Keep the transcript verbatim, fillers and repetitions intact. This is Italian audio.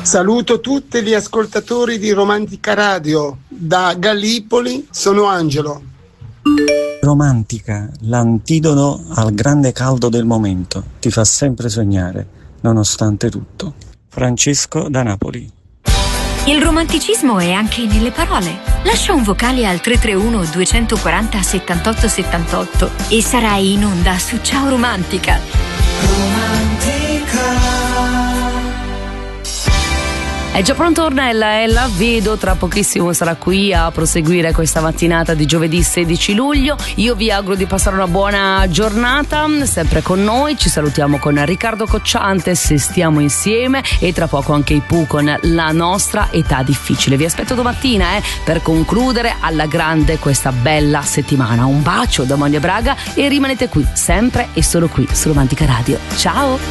Saluto tutti gli ascoltatori di Romantica Radio. Da Gallipoli sono Angelo. Romantica, l'antidoto al grande caldo del momento. Ti fa sempre sognare, nonostante tutto. Francesco da Napoli. Il romanticismo è anche nelle parole. Lascia un vocale al tre tre uno due quattro zero settantotto settantotto e sarai in onda su Ciao Romantica. Romantica. È già pronto Ornella, e la vedo tra pochissimo, sarà qui a proseguire questa mattinata di giovedì sedici luglio. Io vi auguro di passare una buona giornata, sempre con noi. Ci salutiamo con Riccardo Cocciante, Se stiamo insieme, e tra poco anche i Pooh con La nostra età difficile. Vi aspetto domattina eh, per concludere alla grande questa bella settimana. Un bacio da Monia Braga e rimanete qui, sempre e solo qui su Romantica Radio. Ciao!